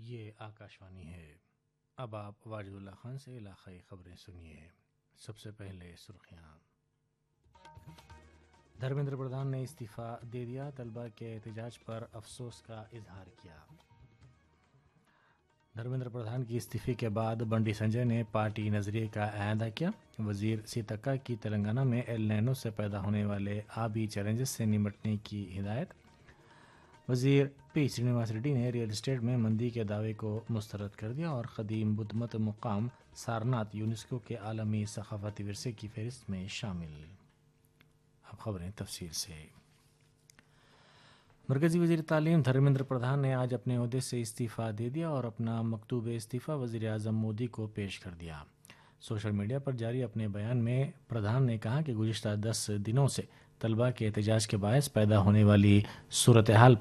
ये आकाशवाणी है। अब आप वाजिदुल्लाह खान से इलाक़ाई ख़बरें सुनिए। सबसे पहले सुर्खियाँ। धर्मेंद्र प्रधान ने इस्तीफ़ा दे दिया, तलबा के एहतजाज पर अफसोस का इजहार किया। धर्मेंद्र प्रधान की इस्तीफ़े के बाद बंडी संजय ने पार्टी नज़रिए का अयादा किया। वज़ीर सीतक्का की तेलंगाना में एल नैनो से पैदा होने वाले आबी चैलेंजेस से निमटने की हिदायत। वज़ीर पी श्रीनिवास रेड्डी ने रियल एस्टेट में मंदी के दावे को मुस्तरद कर दिया और क़दीम बुद्धमत मुकाम सारनाथ यूनेस्को के आलमी सक़ाफ़ती विरसे की फहरिस्त में शामिल। अब ख़बरें तफसील से। मरकज़ी वज़ीर तालीम धर्मेंद्र प्रधान ने आज अपने ओहदे से इस्तीफ़ा दे दिया और अपना मकतूब इस्तीफ़ा वज़ीर आज़म मोदी को पेश कर दिया। सोशल मीडिया पर जारी अपने बयान में प्रधान ने कहा कि गुज़िश्ता 10 दिनों से तलबा के एहतजाज के बायस पैदा होने वाली सूरत हाल